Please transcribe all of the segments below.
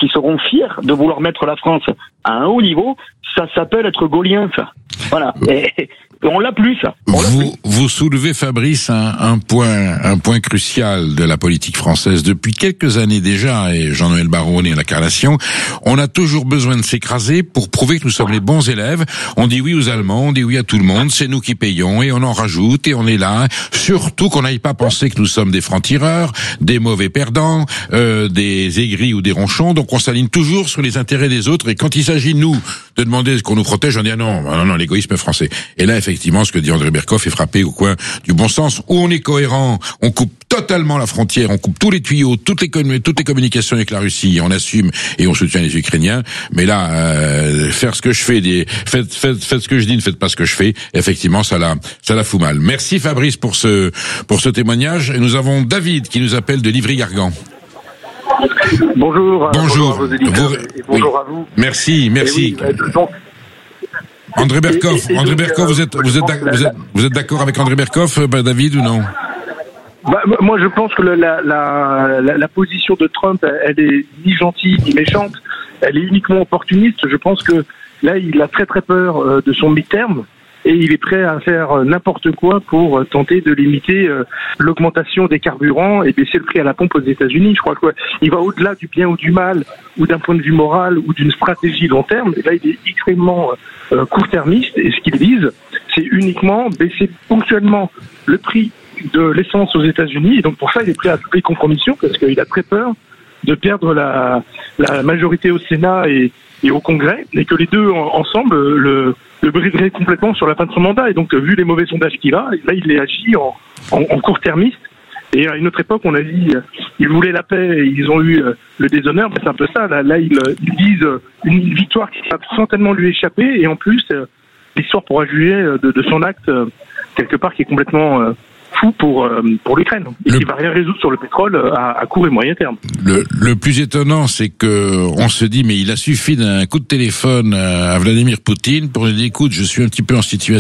qui seront fiers de vouloir mettre la France à un haut niveau, ça s'appelle être gaulien, ça. Voilà. Et on l'a plus, ça. Vous soulevez, Fabrice, un point crucial de la politique française. Depuis quelques années déjà, et Jean-Noël Barrot et l'incarnation, on a toujours besoin de s'écraser pour prouver que nous sommes les bons élèves. On dit oui aux Allemands, on dit oui à tout le monde, c'est nous qui payons, et on en rajoute, et on est là. Surtout qu'on n'aille pas penser que nous sommes des francs-tireurs, des mauvais perdants, des aigris ou des ronchons. Donc on s'aligne toujours sur les intérêts des autres, et quand il s'agit, nous, de demander qu'on nous protège, on dit non, l'égoïsme français. Et là, effectivement, ce que dit André Berkoff est frappé au coin du bon sens, où on est cohérent, on coupe totalement la frontière, on coupe tous les tuyaux, toutes les communications avec la Russie, on assume et on soutient les Ukrainiens. Mais là, faire ce que je fais, faites ce que je dis, ne faites pas ce que je fais. Effectivement, ça la fout mal. Merci Fabrice pour ce témoignage. Et nous avons David qui nous appelle de Livry-Gargan. Bonjour à vos éditeurs et bonjour à vous. Merci. Oui, André Berkoff, vous êtes d'accord avec André Berkoff, David, ou non? Moi, je pense que la position de Trump, elle est ni gentille ni méchante, elle est uniquement opportuniste. Je pense que là, il a très très peur de son mi-terme. Et il est prêt à faire n'importe quoi pour tenter de limiter l'augmentation des carburants et baisser le prix à la pompe aux États-Unis. Je crois qu'il va au-delà du bien ou du mal, ou d'un point de vue moral, ou d'une stratégie long terme. Et là, il est extrêmement court-termiste. Et ce qu'il vise, c'est uniquement baisser ponctuellement le prix de l'essence aux États-Unis. Et donc pour ça, il est prêt à toutes les compromissions parce qu'il a très peur de perdre la majorité au Sénat et au Congrès, et que les deux ensemble le briserait complètement sur la fin de son mandat. Et donc, vu les mauvais sondages qu'il a, là, il agi en court-termiste. Et à une autre époque, on a dit, ils voulaient la paix et ils ont eu le déshonneur. Mais c'est un peu ça. Là, ils disent une victoire qui va certainement lui échapper. Et en plus, l'histoire pourra juger de son acte, quelque part, qui est complètement fou pour l'Ukraine. Et qui va rien résoudre sur le pétrole à court et moyen terme. Le plus étonnant, c'est que on se dit, mais il a suffi d'un coup de téléphone à Vladimir Poutine pour lui dire, écoute, je suis un petit peu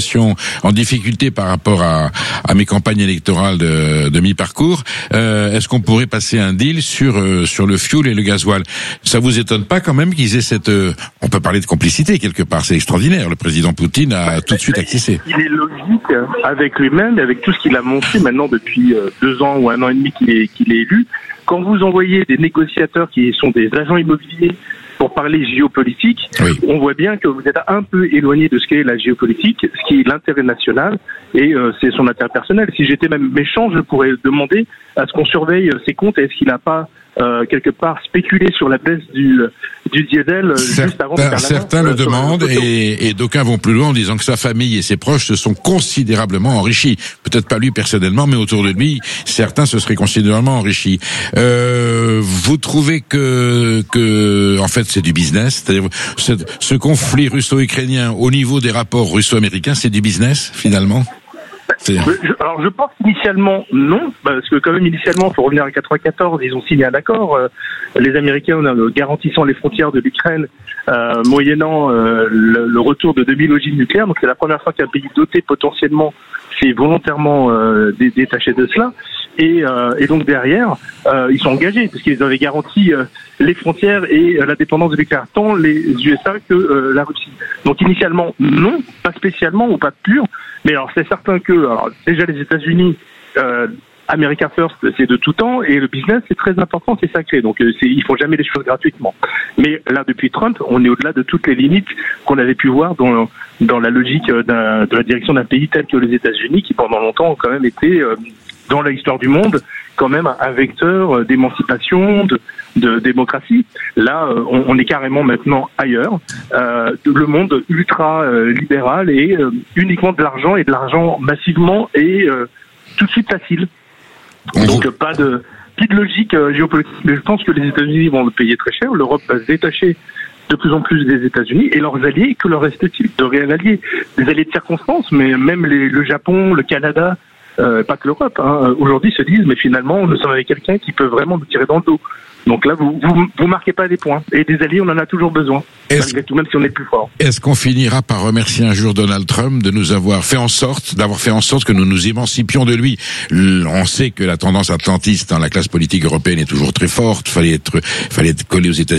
en difficulté par rapport à mes campagnes électorales de mi-parcours. Est-ce qu'on pourrait passer un deal sur le fioul et le gasoil? Ça vous étonne pas quand même qu'ils aient on peut parler de complicité quelque part, c'est extraordinaire. Le président Poutine a tout de suite acquiescé. Il est logique avec lui-même, avec tout ce qu'il a montré maintenant depuis 2 ans ou 1 an et demi qu'il est élu. Quand vous envoyez des négociateurs qui sont des agents immobiliers pour parler géopolitique, oui, on voit bien que vous êtes un peu éloigné de ce qu'est la géopolitique, ce qui est l'intérêt national, et c'est son intérêt personnel. Si j'étais même méchant, je pourrais demander à ce qu'on surveille ses comptes, est-ce qu'il n'a pas quelque part spéculé sur la baisse du diesel juste avant de faire la certains le demandent et d'aucuns vont plus loin en disant que sa famille et ses proches se sont considérablement enrichis. Peut-être pas lui personnellement, mais autour de lui, certains se seraient considérablement enrichis. Vous trouvez que en fait c'est du business, c'est-à-dire ce conflit russo-ukrainien au niveau des rapports russo-américains, c'est du business finalement? Alors je pense qu'initialement non, parce que quand même initialement, il faut revenir à 1994, ils ont signé un accord, les Américains garantissant les frontières de l'Ukraine, moyennant le retour de 2000 ogives nucléaires. Donc c'est la première fois qu'un pays doté potentiellement s'est volontairement détaché de cela. Et donc derrière, ils sont engagés parce qu'ils avaient garanti les frontières et la dépendance de l'Ukraine, tant les USA que la Russie. Donc initialement non, pas spécialement ou pas pur. Mais alors c'est certain que déjà les États-Unis, America First, c'est de tout temps, et le business c'est très important, c'est sacré. Donc ils font jamais les choses gratuitement. Mais là depuis Trump, on est au-delà de toutes les limites qu'on avait pu voir dans la logique de la direction d'un pays tel que les États-Unis, qui pendant longtemps ont quand même été dans l'histoire du monde quand même un vecteur d'émancipation, de démocratie. Là, on est carrément maintenant ailleurs. Le monde ultra libéral et uniquement de l'argent, et de l'argent massivement et tout de suite facile. Donc pas de logique géopolitique. Mais je pense que les États-Unis vont le payer très cher. L'Europe va se détacher de plus en plus des États-Unis, et leurs alliés, que leur reste-t-il? De réels alliés, des alliés de circonstance, mais même le Japon, le Canada, pas que l'Europe, aujourd'hui se disent, mais finalement, nous sommes avec quelqu'un qui peut vraiment nous tirer dans le dos. Donc là, vous marquez pas des points. Et des alliés, on en a toujours besoin. Malgré tout, même si on est plus fort. Est-ce qu'on finira par remercier un jour Donald Trump de nous avoir fait en sorte que nous nous émancipions de lui? On sait que la tendance atlantiste dans la classe politique européenne est toujours très forte. Fallait être collé aux États-Unis.